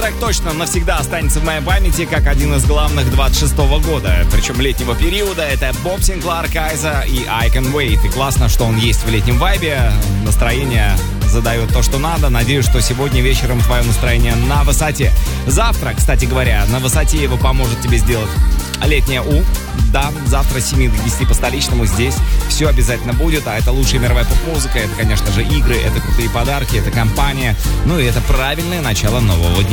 трек точно навсегда останется в моей памяти как один из главных 26-го года, причем летнего периода. Это Боб Синклар, Кайза и I Can Wait. И классно, что он есть в летнем вайбе. Настроение задает то, что надо. Надеюсь, что сегодня вечером твое настроение на высоте. Завтра, кстати говоря, на высоте его поможет тебе сделать летняя У. Да, завтра с 7 до 10 по столичному здесь все обязательно будет. А это лучшая мировая поп-музыка, это, конечно же, игры, это крутые подарки, это компания. Ну и это правильное начало нового дня.